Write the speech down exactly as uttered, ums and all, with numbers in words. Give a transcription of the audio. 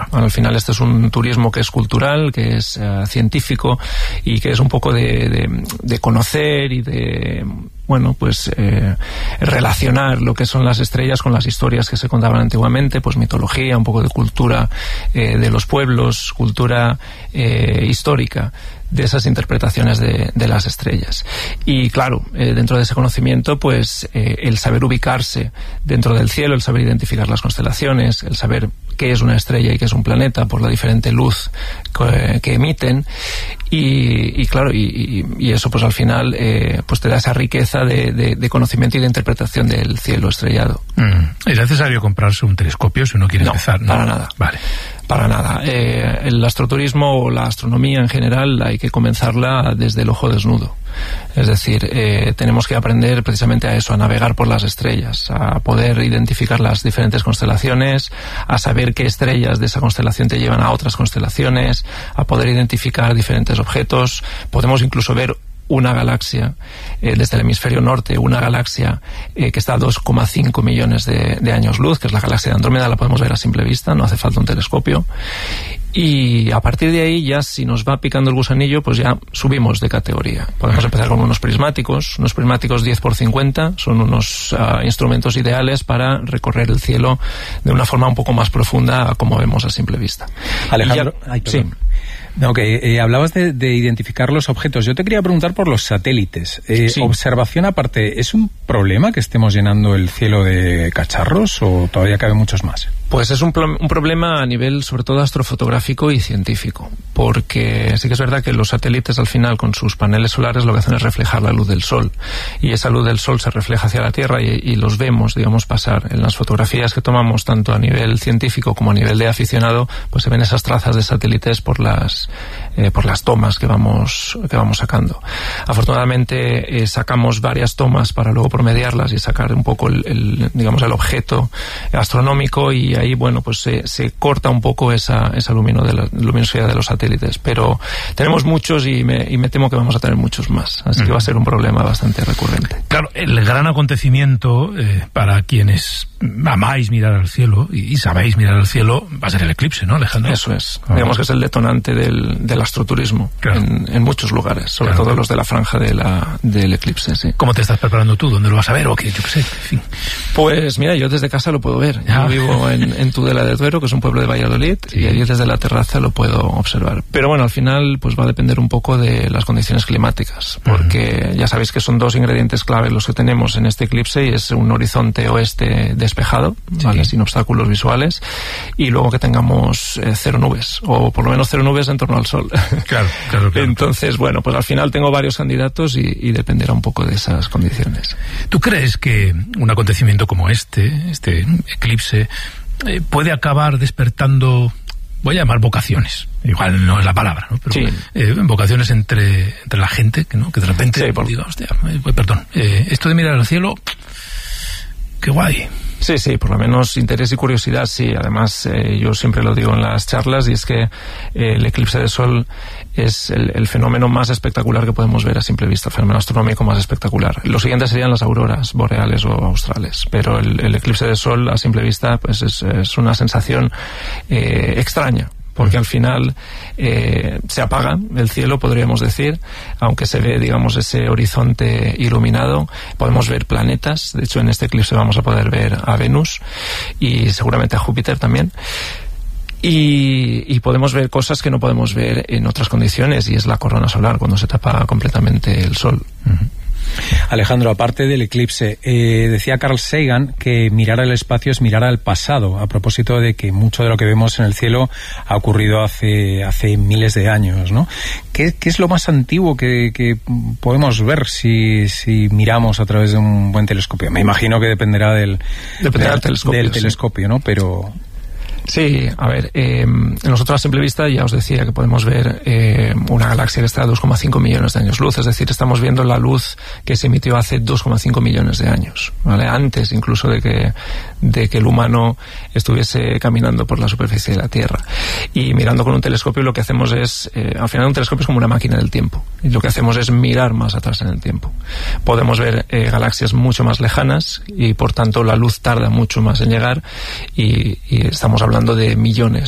Al final este es un turismo que es cultural, que es uh, científico y que es un poco de, de, de conocer y de, bueno, pues eh, relacionar lo que son las estrellas con las historias que se contaban antiguamente, pues mitología, un poco de cultura eh, de los pueblos, cultura eh, histórica de esas interpretaciones de, de las estrellas. Y claro, eh, dentro de ese conocimiento, pues eh, el saber ubicarse dentro del cielo, el saber identificar las constelaciones, el saber qué es una estrella y qué es un planeta por la diferente luz que, que emiten, y, y claro, y, y eso pues al final eh, pues te da esa riqueza de, de, de conocimiento y de interpretación del cielo estrellado. Mm. ¿Es necesario comprarse un telescopio si uno quiere no, empezar? No, para nada. Vale. Para nada. Eh, el astroturismo o la astronomía en general hay que comenzarla desde el ojo desnudo. Es decir, eh, tenemos que aprender precisamente a eso, a navegar por las estrellas, a poder identificar las diferentes constelaciones, a saber qué estrellas de esa constelación te llevan a otras constelaciones, a poder identificar diferentes objetos. Podemos incluso ver una galaxia eh, desde el hemisferio norte, una galaxia eh, que está a dos coma cinco millones de, de años luz, que es la galaxia de Andrómeda, la podemos ver a simple vista, no hace falta un telescopio. Y a partir de ahí ya, si nos va picando el gusanillo, pues ya subimos de categoría. Podemos empezar con unos prismáticos, unos prismáticos diez por cincuenta, son unos uh, instrumentos ideales para recorrer el cielo de una forma un poco más profunda, como vemos a simple vista. Alejandro, ya, ay, sí. No, que eh, hablabas de, de identificar los objetos. Yo te quería preguntar por los satélites. Eh, sí. Observación aparte, ¿es un problema que estemos llenando el cielo de cacharros o todavía caben muchos más? Pues es un, un problema a nivel sobre todo astrofotográfico y científico, porque sí que es verdad que los satélites al final con sus paneles solares lo que hacen es reflejar la luz del sol, y esa luz del sol se refleja hacia la Tierra y, y los vemos, digamos, pasar. En las fotografías que tomamos tanto a nivel científico como a nivel de aficionado, pues se ven esas trazas de satélites por las eh, por las tomas que vamos que vamos sacando. Afortunadamente eh, sacamos varias tomas para luego promediarlas y sacar un poco el, el digamos el objeto astronómico, y ahí, bueno, pues se, se corta un poco esa, esa lumino de la, luminosidad de los satélites, pero tenemos muchos y me, y me temo que vamos a tener muchos más, así mm. que va a ser un problema bastante recurrente. Claro, el gran acontecimiento eh, para quienes amáis mirar al cielo y, y sabéis mirar al cielo va a ser el eclipse, ¿no, Alejandro? Eso es, ah. digamos que es el detonante del, del astroturismo, claro. en, en muchos lugares, sobre claro. todo los de la franja de la, del eclipse, sí. ¿Cómo te estás preparando tú? ¿Dónde lo vas a ver? O qué, yo qué sé, en fin. Pues mira, yo desde casa lo puedo ver, ah. yo vivo en en Tudela de Duero, que es un pueblo de Valladolid, sí. y allí desde la terraza lo puedo observar. Pero bueno, al final pues va a depender un poco de las condiciones climáticas, porque uh-huh. ya sabéis que son dos ingredientes clave los que tenemos en este eclipse, y es un horizonte oeste despejado, sí. ¿vale? Sin obstáculos visuales, y luego que tengamos eh, cero nubes, o por lo menos cero nubes en torno al sol. Claro, claro, claro. Entonces, bueno, pues al final tengo varios candidatos y, y dependerá un poco de esas condiciones. ¿Tú crees que un acontecimiento como este, este eclipse, Eh, puede acabar despertando, voy a llamar vocaciones, igual no es la palabra, ¿no? Pero sí. eh, vocaciones entre, entre la gente, que no que de repente sí, por... diga, hostia, eh, perdón, eh, esto de mirar al cielo, qué guay. Sí, sí, por lo menos interés y curiosidad, sí. Además, eh, yo siempre lo digo en las charlas, y es que eh, el eclipse de sol es el, el fenómeno más espectacular que podemos ver a simple vista, el fenómeno astronómico más espectacular. Lo siguiente serían las auroras boreales o australes, pero el, el eclipse de sol a simple vista pues es, es una sensación eh, extraña, porque al final eh, se apaga el cielo, podríamos decir, aunque se ve, digamos, ese horizonte iluminado. Podemos ver planetas, de hecho en este eclipse vamos a poder ver a Venus y seguramente a Júpiter también. Y, y podemos ver cosas que no podemos ver en otras condiciones, y es la corona solar, cuando se tapa completamente el sol. Uh-huh. Alejandro, aparte del eclipse, eh, decía Carl Sagan que mirar al espacio es mirar al pasado, a propósito de que mucho de lo que vemos en el cielo ha ocurrido hace, hace miles de años, ¿no? ¿Qué, qué es lo más antiguo que, que podemos ver si, si miramos a través de un buen telescopio? Me imagino que dependerá del, dependerá del, del telescopio, del telescopio, ¿no? Pero... Sí, a ver, eh, nosotros a simple vista ya os decía que podemos ver eh, una galaxia que está a dos coma cinco millones de años luz, es decir, estamos viendo la luz que se emitió hace dos coma cinco millones de años, ¿vale? Antes incluso de que, de que el humano estuviese caminando por la superficie de la Tierra. Y mirando con un telescopio lo que hacemos es, eh, al final un telescopio es como una máquina del tiempo, y lo que hacemos es mirar más atrás en el tiempo. Podemos ver eh, galaxias mucho más lejanas, y por tanto la luz tarda mucho más en llegar, y, y estamos hablando de millones